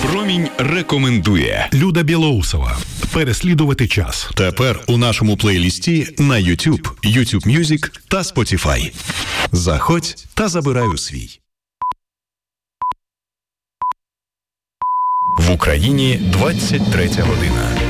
Промінь рекомендує. Люда Білоусова. Переслідувати час. Тепер у нашому плейлісті на YouTube, YouTube Music та Spotify. Заходь та забирай у свій. В Україні 23 година.